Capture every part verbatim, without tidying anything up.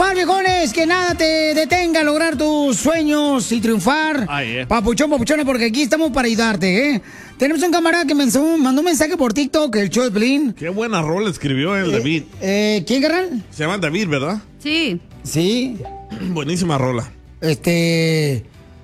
triunfar, viejones, que nada te detenga a lograr tus sueños y triunfar. Ay, eh. Papuchón, papuchona, porque aquí estamos para ayudarte, ¿eh? Tenemos un camarada que me mandó, mandó un mensaje por TikTok, el show de Pelín. Qué buena rola escribió el Eh, David. Eh, ¿Quién, carnal? Se llama David, ¿verdad? Sí. Sí. Buenísima rola. Este...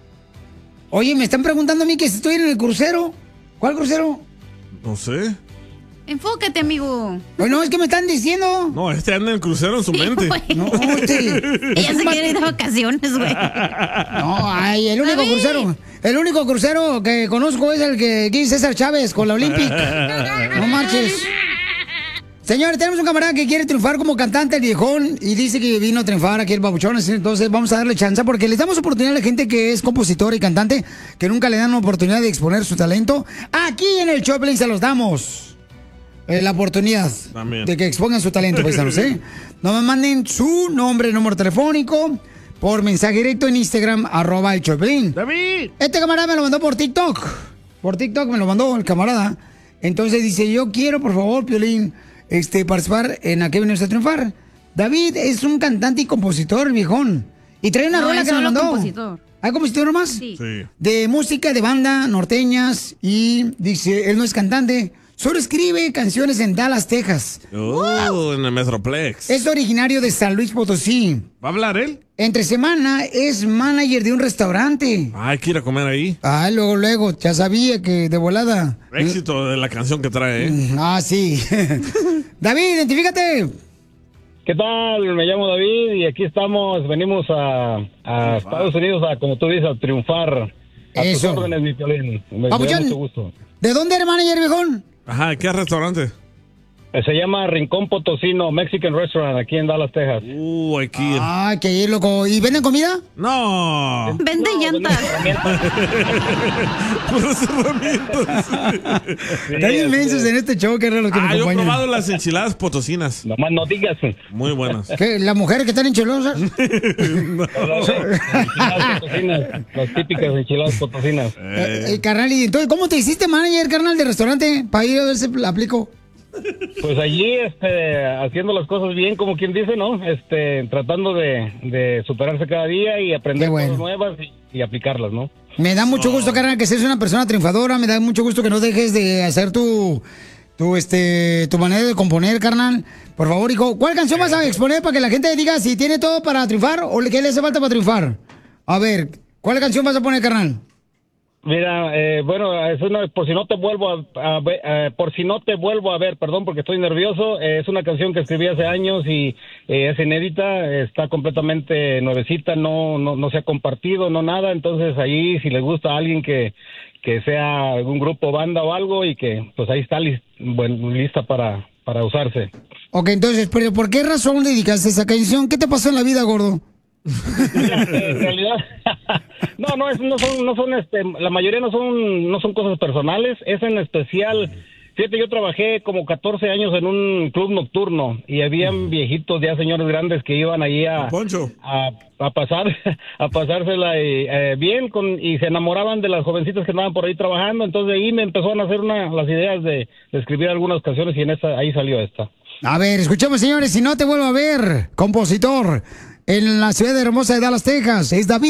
Oye, me están preguntando a mí que si estoy en el crucero. ¿Cuál crucero? No sé. Enfócate, amigo. Bueno, es que me están diciendo. No, este anda en el crucero en su mente. No, este... Ella se quiere ir de vacaciones, güey. No, ay, el único David. crucero. El único crucero que conozco es el que dice César Chávez con la Olympic. No marches. Señores, tenemos un camarada que quiere triunfar como cantante, el viejón, y dice que vino a triunfar aquí el babuchón. Entonces vamos a darle chance porque les damos oportunidad a la gente que es compositor y cantante, que nunca le dan oportunidad de exponer su talento. Aquí en el Choplin se los damos eh, la oportunidad También. de que expongan su talento, paisanos, ¿eh? No me manden su nombre, número telefónico por mensaje directo en Instagram, arroba el Choplin. ¡David! Este camarada me lo mandó por TikTok. Por TikTok me lo mandó el camarada. Entonces dice, yo quiero, por favor, Piolín, este, participar en ¿A qué vienes a triunfar? David es un cantante y compositor, viejón. Y trae una No, rola es que nos solo mandó. compositor. ¿Hay compositor nomás? Sí. Sí. De música, de banda, norteñas. Y dice, él no es cantante, solo escribe canciones en Dallas, Texas. Oh, en el Metroplex. Es originario de San Luis Potosí. ¿Va a hablar él? Entre semana es manager de un restaurante. Hay que ir a comer ahí. Ah, luego, luego, ya sabía que de volada. Éxito de la canción que trae, ¿eh? Ah, sí. David, identifícate. ¿Qué tal? Me llamo David y aquí estamos, venimos a, a Estados Unidos a, como tú dices, a triunfar. A tus Eso. órdenes, mi Piolín. Me, me da Papuchón. mucho gusto. ¿De dónde eres manager, viejón? Ajá, ¿qué restaurante? Eh, Se llama Rincón Potosino Mexican Restaurant aquí en Dallas, Texas. Uh, hay que ir. Ah, que ir, loco. ¿Y venden comida? No. Vende llantas. Puras herramientas. Están inmensos en este show, que era los que me Ah, yo he acompañan. probado las enchiladas potosinas. Nomás no digas. Muy buenas. ¿Qué? ¿Las mujeres que están enchilosas? Enchiladas potosinas, las típicas enchiladas potosinas. Eh, eh, carnal, y entonces, ¿cómo te hiciste manager, carnal, de restaurante? Para ir a ver si la aplico. Pues allí, este, haciendo las cosas bien, como quien dice, ¿no? Este, tratando de, de superarse cada día y aprender Qué bueno. cosas nuevas y, y aplicarlas, ¿no? Me da mucho gusto, carnal, que seas una persona triunfadora. Me da mucho gusto que no dejes de hacer tu, tu, este, tu manera de componer, carnal. Por favor, hijo, ¿cuál canción vas a exponer para que la gente diga si tiene todo para triunfar o qué le hace falta para triunfar? A ver, ¿cuál canción vas a poner, carnal? Mira, eh, bueno, es una, por si no te vuelvo a, a ver, eh, por si no te vuelvo a ver, perdón, porque estoy nervioso. Eh, es una canción que escribí hace años y eh, es inédita, está completamente nuevecita, no, no, no se ha compartido, no nada. Entonces ahí, si le gusta a alguien que, que sea algún grupo, banda o algo, y que pues ahí está lis- bueno, lista para, para usarse. Ok, entonces, pero ¿por qué razón dedicaste esa canción? ¿Qué te pasó en la vida, gordo? En realidad, no, no, es, no son, no son, este, la mayoría no son, no son cosas personales. Es en especial, fíjate, yo trabajé como catorce años en un club nocturno y habían viejitos, ya señores grandes que iban allí a, Poncho. a, a pasar, a pasársela eh, eh, bien con, y se enamoraban de las jovencitas que andaban por ahí trabajando. Entonces ahí me empezó a nacer una, las ideas de, de escribir algunas canciones y en esa, ahí salió esta. A ver, escuchemos, señores, si no te vuelvo a ver, compositor, en la ciudad hermosa de Dallas, Texas, es David.